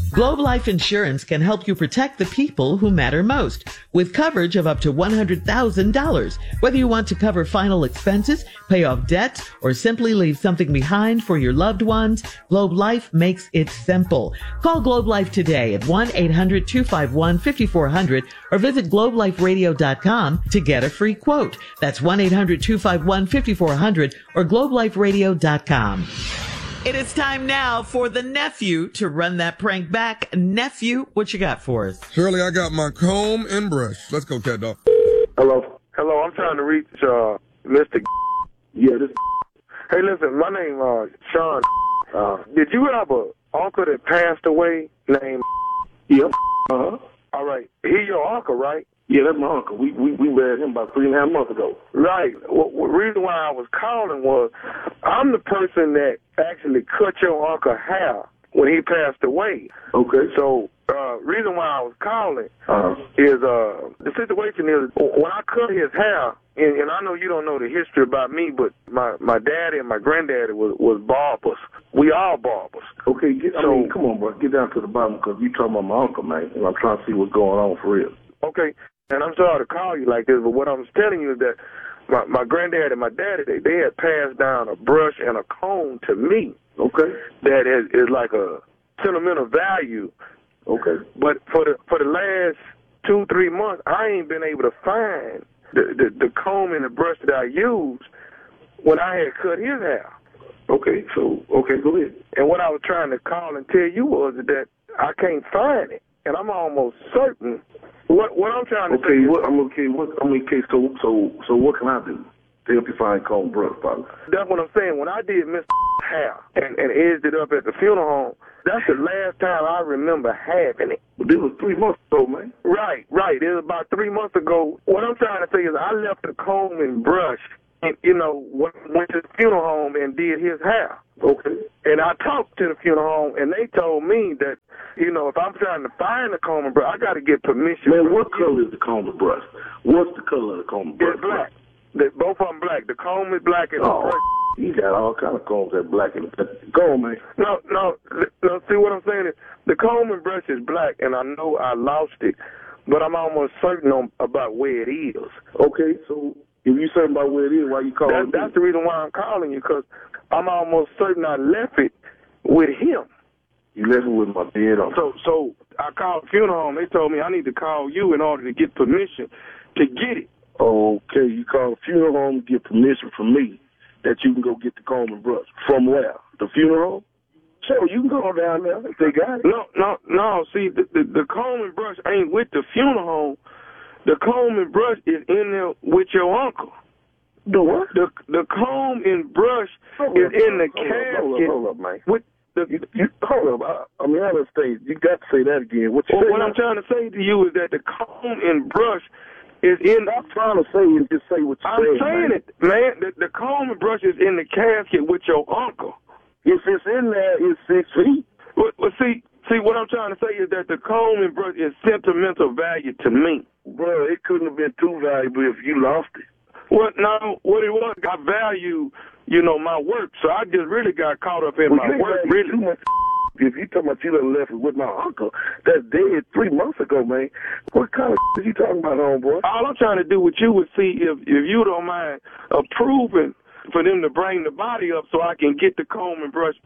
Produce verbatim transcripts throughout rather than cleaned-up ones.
Globe Life Insurance can help you protect the people who matter most with coverage of up to one hundred thousand dollars. Whether you want to cover final expenses, pay off debts, or simply leave something behind for your loved ones, Globe Life makes it simple. Call Globe Life today at one eight hundred two five one five four zero zero or visit globe life radio dot com to get a free quote. That's one eight hundred two five one five four zero zero or globe life radio dot com. It is time now for the nephew to run that prank back. Nephew, what you got for us? Shirley, I got my comb and brush. Let's go, cat dog. Hello. Hello, I'm trying to reach uh, Mister Yeah, this. Hey, listen, my name uh, Sean. Uh, did you have a uncle that passed away named? Yep. Uh-huh. All right. He your uncle, right? Yeah, that's my uncle. We we we married him about three and a half months ago. Right. Well, the reason why I was calling was I'm the person that actually cut your uncle hair when he passed away. Okay. So, uh, reason why I was calling uh-huh. is uh, the situation is when I cut his hair, and, and I know you don't know the history about me, but my my daddy and my granddaddy was was barbers. We all barbers. Okay. Get, I so, mean, come on, bro. Get down to the bottom because you talking about my uncle, man, and I'm trying to see what's going on for real. Okay. And I'm sorry to call you like this, but what I'm telling you is that my, my granddad and my daddy, they, they had passed down a brush and a comb to me. Okay. That is, is like a sentimental value. Okay. But for the for the last two, three months, I ain't been able to find the, the, the comb and the brush that I used when I had cut his hair. Okay, so, okay, go ahead. And what I was trying to call and tell you was that I can't find it. And I'm almost certain. What what I'm trying to okay, say what, I'm okay. What I mean, okay. So so so what can I do to help you find comb brush, Father? That's what I'm saying. When I did Mister hair and and edged it up at the funeral home, that's the last time I remember having it. But this was three months ago, man. Right, right. It was about three months ago. What I'm trying to say is I left the comb and brush, and you know, went, went to the funeral home and did his hair. Okay. And I talked to the funeral home, and they told me that, you know, if I'm trying to find the comb and brush, I got to get permission. Man, what color is the comb and brush? What's the color of the comb and brush? It's black. They, both of them black. The comb is black and oh, the brush. You got all kind of combs that black and go on, man. No, no, no. See what I'm saying is the comb and brush is black, and I know I lost it, but I'm almost certain on, about where it is. Okay, so if you're certain about where it is, why you calling? That, that's the reason why I'm calling you, because I'm almost certain I left it with him. You left it with my dead uncle. So, so I called the funeral home. They told me I need to call you in order to get permission to get it. Okay, you call the funeral home to get permission from me that you can go get the comb and brush. From where? The funeral home? Sure, you can go down there if they got it. No, no, no. See, the, the, the comb and brush ain't with the funeral home. The comb and brush is in there with your uncle. The what? The the comb and brush hold is up, in the hold casket. Up, hold up, hold up, man. With the, you, you, hold up. I, I mean, I understand. You got to say that again. What, you well, say what now? I'm trying to say to you is that the comb and brush is in. I'm trying to say and just say what you I'm saying, saying man. it, man. The, the comb and brush is in the casket with your uncle. If it's in there, it's six feet. Well, well, see, see, what I'm trying to say is that the comb and brush is sentimental value to me. Bro, it couldn't have been too valuable if you lost it. Well, no, what it was, I value, you know, my work, so I just really got caught up in well, my work, really. Too much if you talking about you done left it with my uncle, that's dead three months ago, man. What kind of are you talking about, homeboy? All I'm trying to do with you is see if, if you don't mind approving for them to bring the body up so I can get the comb and brush.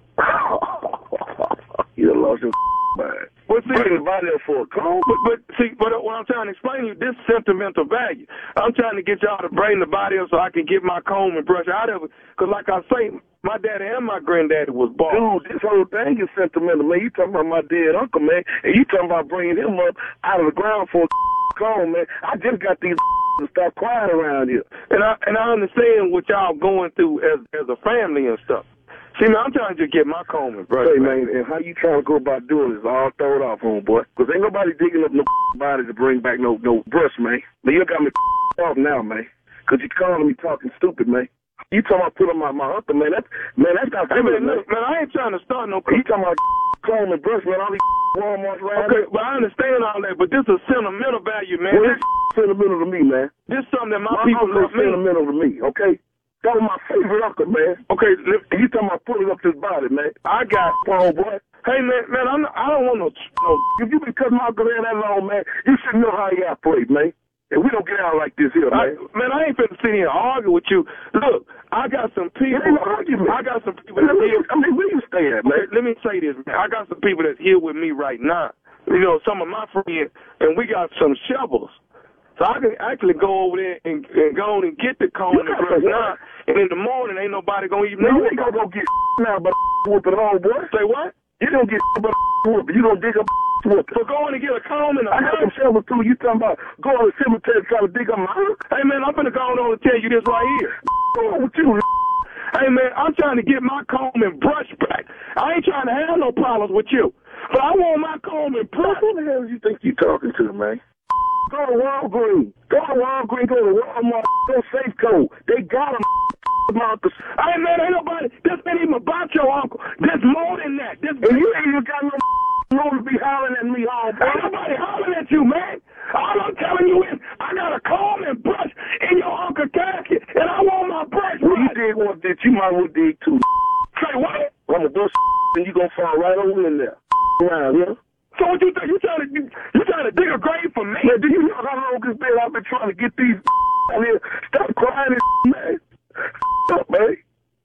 You done lost your mind. Well, see, bring the body up for a comb? But, but see, but what I'm trying to explain to you, this sentimental value. I'm trying to get y'all to bring the body up so I can get my comb and brush out of it. Because like I say, my daddy and my granddaddy was bald. Dude, this whole thing is sentimental, man. You talking about my dead uncle, man, and you talking about bringing him up out of the ground for a comb, man. I just got these to stop crying around here. And I and I understand what y'all going through as as a family and stuff. See, man, I'm trying to just get my comb and brush. Hey, man, and how you trying to go about doing this all thrown off, homeboy? Because ain't nobody digging up no body to bring back no no brush, man. But you got me off now, man. Because you calling me talking stupid, man. You talking about putting my, my uncle, man. That's, man, that's not hey, man, man. man, I ain't trying to start no... You talking about comb and brush, man, all these Walmarts around Okay, here. but I understand all that, but this is sentimental value, man. Well, it's sentimental to me, man. This is something that my, my people uncle love is me. sentimental to me, okay? That was my favorite uncle, man. Okay, You talking about pulling up this body, man. I got... Oh, boy. Hey, man, man, I'm not, I don't want no, no. If you been cutting my uncle hair that long, man, you should know how you got played, man. And we don't get out like this here, man. I, man, I ain't finna sit here and argue with you. Look, I got some people. It ain't no argument. I got some people that's here. I mean, where you stay at, man? Let me say this, man. I got some people that's here with me right now. You know, some of my friends, and we got some shovels. So I can actually go over there and, and go on and get the comb and brush now. And in the morning, ain't nobody gonna even Man, know. you ain't gonna go get now but whooping on, boy. Say what? You don't get but whooping. You gonna dig up whooping. So go in and get a comb and a I got some shovels too. You talking about going to the cemetery trying to dig up my house? Hey, man, I'm finna go on and tell you this right here. What's wrong with you? Hey, man, I'm trying to get my comb and brush back. I ain't trying to have no problems with you. But I want my comb and brush. Who the hell you think you talking to, man? Go to Walgreens. Go to Walgreens. Go to Walmart. Go Safeco. They got them. Hey, man, ain't nobody. This ain't even about your uncle. There's more than that. This and you ain't even got no room to be hollering at me all day. Ain't nobody hollering at you, man. All I'm telling you is I got a comb and brush in your uncle's casket, and I want my brush. Well, you dig one ditch, you might as well dig two. Say what? I'm gonna do and you gonna fall right over in there. Around here. So what you think? You trying to you, you trying to dig a grave for me? Man, do you know how long it's been? I've been trying to get these out here. Stop crying, man. Stop, man.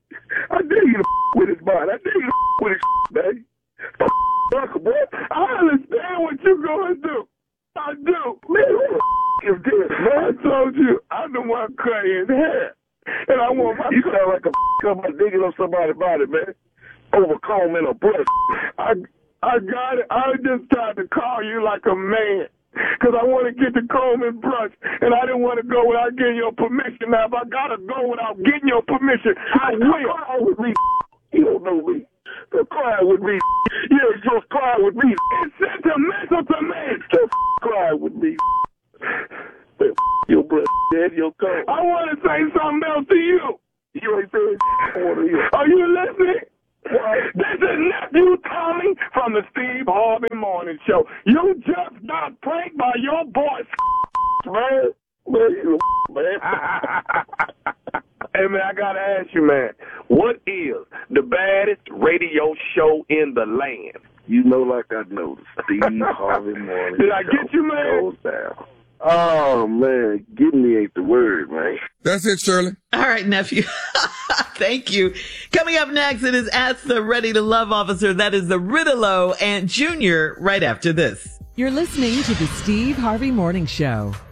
I dare you to with his body. I dare you to with his man. Stop, Uncle, boy. I understand what you're going to do. I do. Man, who the is this, man? I told you, I'm the one cutting his hair. And I want my... You sound like a somebody digging up somebody's body, man. Over comb and a brush. I, I got it. I just tried to call you like a man. Because I want to get the comb and brush, and I didn't want to go without getting your permission. Now, if I got to go without getting your permission, I will. Cry with me. You don't know me. Just cry with me. Yeah, just cry with me. It's sentimental to me. Just cry with me. Your breath, dead, your comb. I want to say something else to you. You ain't saying I want to hear. Are you listening? What? This is nephew Tommy from the Steve Harvey Morning Show. You just got pranked by your boy, man. Man, you man. Hey, man, I got to ask you, man, what is the baddest radio show in the land? You know like I know the Steve Harvey Morning Show. Did I get you, man? Goes down. Oh, man, get me ain't the word, man. That's it, Shirley. All right, nephew. Thank you. Coming up next, it is Ask the Ready to Love officer. That is the Riddalo and Junior right after this. You're listening to the Steve Harvey Morning Show.